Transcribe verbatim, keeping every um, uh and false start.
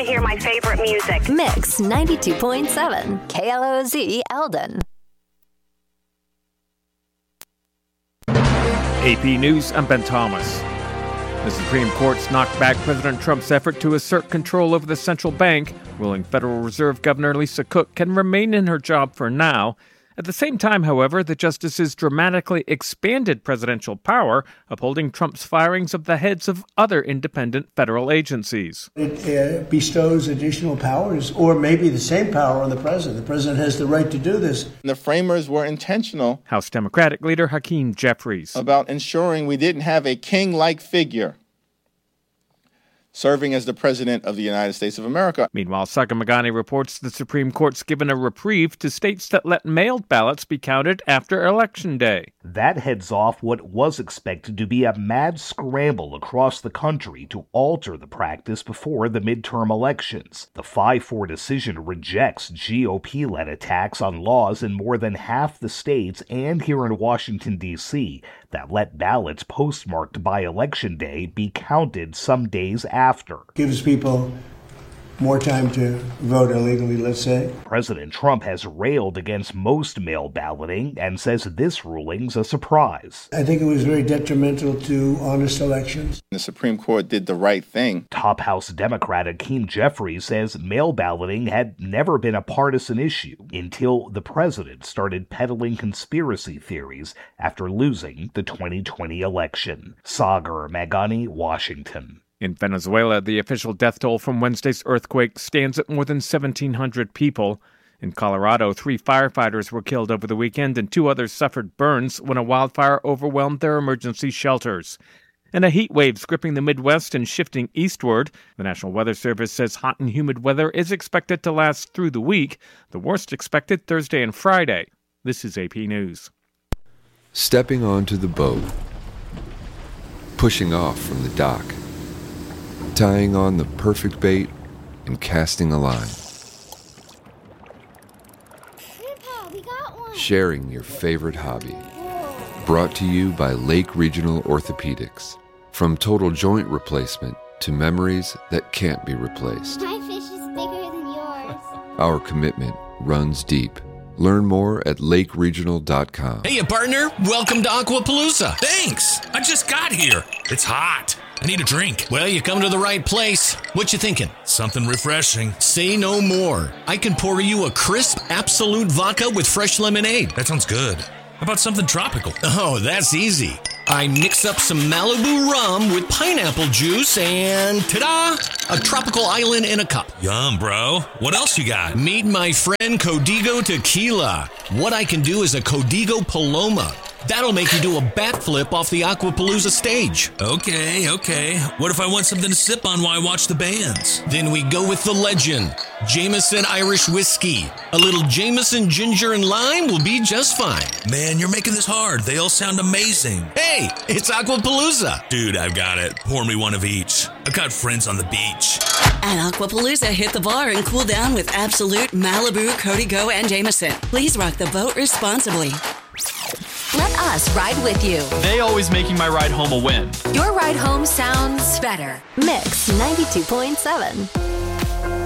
Hear my favorite music. Mix ninety-two point seven, K L O Z Eldon. A P News, I'm Ben Thomas. The Supreme Court's knocked back President Trump's effort to assert control over the central bank, ruling Federal Reserve Governor Lisa Cook can remain in her job for now. At the same time, however, the justices dramatically expanded presidential power, upholding Trump's firings of the heads of other independent federal agencies. It uh, bestows additional powers, or maybe the same power on the president. The president has the right to do this. The framers were intentional. House Democratic leader Hakeem Jeffries. About ensuring we didn't have a king-like figure serving as the President of the United States of America. Meanwhile, Saga Magani reports the Supreme Court's given a reprieve to states that let mailed ballots be counted after Election Day. That heads off what was expected to be a mad scramble across the country to alter the practice before the midterm elections. The five four decision rejects G O P-led attacks on laws in more than half the states and here in Washington, D C that let ballots postmarked by Election Day be counted some days after. Gives people more time to vote illegally, let's say. President Trump has railed against most mail balloting and says this ruling's a surprise. I think it was very detrimental to honest elections. The Supreme Court did the right thing. Top House Democrat Hakeem Jeffries says mail balloting had never been a partisan issue until the president started peddling conspiracy theories after losing the twenty twenty election. Sagar Magani, Washington. In Venezuela, the official death toll from Wednesday's earthquake stands at more than seventeen hundred people. In Colorado, three firefighters were killed over the weekend and two others suffered burns when a wildfire overwhelmed their emergency shelters. And a heat wave's gripping the Midwest and shifting eastward. The National Weather Service says hot and humid weather is expected to last through the week, the worst expected Thursday and Friday. This is A P News. Stepping onto the boat. Pushing off from the dock. Tying on the perfect bait and casting a line. Grandpa, we got one. Sharing your favorite hobby. Brought to you by Lake Regional Orthopedics. From total joint replacement to memories that can't be replaced. My fish is bigger than yours. Our commitment runs deep. Learn more at lake regional dot com. Hey, partner. Welcome to Aquapalooza. Thanks. I just got here. It's hot. I need a drink. Well, you come to the right place. What you thinking? Something refreshing. Say no more. I can pour you a crisp, absolute vodka with fresh lemonade. That sounds good. How about something tropical? Oh, that's easy. I mix up some Malibu rum with pineapple juice and ta-da! A tropical island in a cup. Yum, bro. What else you got? Meet my friend Codigo Tequila. What I can do is a Codigo Paloma. That'll make you do a backflip off the Aquapalooza stage. Okay, okay. What if I want something to sip on while I watch the bands? Then we go with the legend, Jameson Irish Whiskey. A little Jameson ginger and lime will be just fine. Man, you're making this hard. They all sound amazing. Hey, it's Aquapalooza. Dude, I've got it. Pour me one of each. I've got friends on the beach. At Aquapalooza, hit the bar and cool down with Absolute, Malibu, Codigo, and Jameson. Please rock the boat responsibly. Let us ride with you. They always making my ride home a win. Your ride home sounds better. Mix ninety-two point seven.